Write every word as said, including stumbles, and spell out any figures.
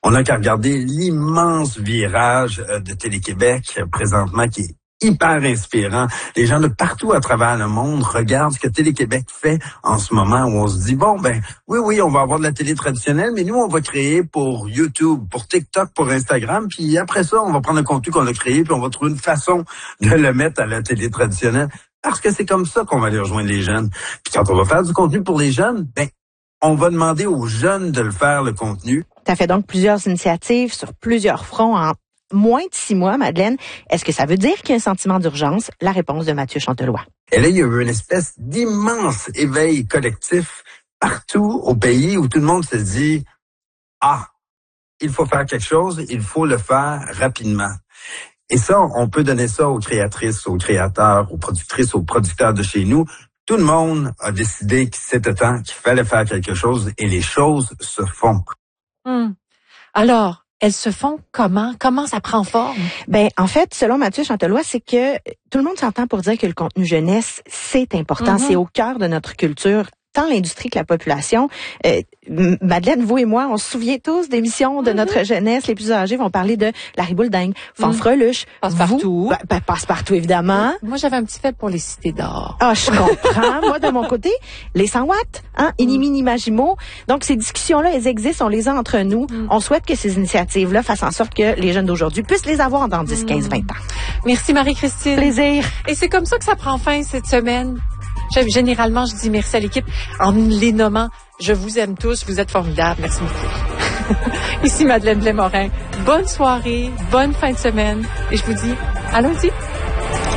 On n'a qu'à regarder l'immense virage de Télé-Québec présentement qui est hyper inspirant. Les gens de partout à travers le monde regardent ce que Télé-Québec fait en ce moment où on se dit, bon, ben, oui, oui, on va avoir de la télé traditionnelle, mais nous, on va créer pour YouTube, pour TikTok, pour Instagram, puis après ça, on va prendre le contenu qu'on a créé, puis on va trouver une façon de le mettre à la télé traditionnelle. Parce que c'est comme ça qu'on va aller rejoindre les jeunes. Puis quand on va faire du contenu pour les jeunes, ben, on va demander aux jeunes de le faire, le contenu. Tu as fait donc plusieurs initiatives sur plusieurs fronts en moins de six mois, Madeleine. Est-ce que ça veut dire qu'il y a un sentiment d'urgence? La réponse de Mathieu Chantelois. Et là, il y a eu une espèce d'immense éveil collectif partout au pays où tout le monde se dit « Ah, il faut faire quelque chose, il faut le faire rapidement. » Et ça, on peut donner ça aux créatrices, aux créateurs, aux productrices, aux producteurs de chez nous. Tout le monde a décidé que c'était temps, qu'il fallait faire quelque chose et les choses se font. Hum. Alors, elles se font comment? Comment ça prend forme? Ben, en fait, selon Mathieu Chantelois, c'est que tout le monde s'entend pour dire que le contenu jeunesse, c'est important. Mm-hmm. C'est au cœur de notre culture. Tant l'industrie que la population. Euh, Madeleine, vous et moi, on se souvient tous d'émissions de mm-hmm. notre jeunesse. Les plus âgés vont parler de Larry Boulding, Fanfreluche, mm. Passe-Partout. Ben, ben, Passe-Partout, évidemment. Moi, j'avais un petit fait pour les cités d'or. Ah, je comprends. Moi, de mon côté, les cent watts, hein, Inimini, Nimagimo. Donc, ces discussions-là, elles existent, on les a entre nous. Mm. On souhaite que ces initiatives-là fassent en sorte que les jeunes d'aujourd'hui puissent les avoir dans dix, quinze, vingt ans. Merci, Marie-Christine. Plaisir. Et c'est comme ça que ça prend fin cette semaine. Généralement, je dis merci à l'équipe en les nommant. Je vous aime tous, vous êtes formidables. Merci beaucoup. Ici Madeleine Blais-Morin. Bonne soirée, bonne fin de semaine. Et je vous dis à lundi.